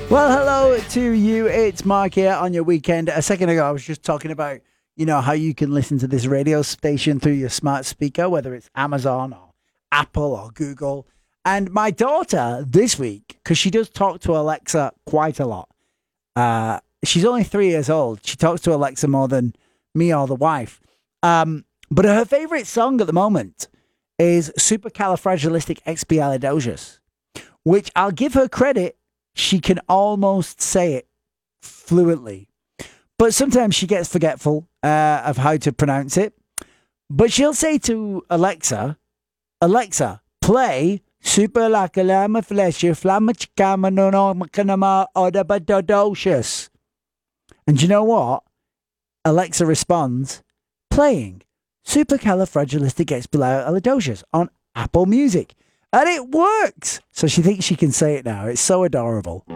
Well, hello to you. It's Mark here on your weekend. A second ago, I was just talking about, how you can listen to this radio station through your smart speaker, whether it's Amazon or Apple or Google. And my daughter this week, because she does talk to Alexa quite a lot. She's only 3 years old. She talks to Alexa more than me or the wife. But her favorite song at the moment is Supercalifragilisticexpialidocious, which I'll give her credit. She can almost say it fluently, but sometimes she gets forgetful of how to pronounce it. But she'll say to Alexa, play Superlacalamadfleshflamachikamanonamakanama. And you know what? Alexa responds, playing Supercalifragilisticexpialidocious on Apple Music. And it works. So she thinks she can say it now. It's so adorable.